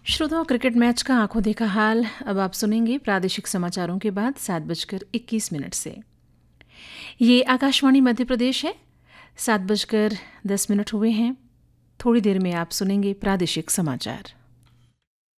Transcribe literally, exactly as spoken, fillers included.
श्रोताओं, cricket match का आंखों देखा हाल अब आप सुनेंगे प्रादेशिक समाचारों के बाद सात बजकर इक्कीस मिनट से। ये आकाशवाणी मध्य प्रदेश है। सात बजकर दस मिनट हुए हैं। थोड़ी देर में आप सुनेंगे प्रादेशिक समाचार।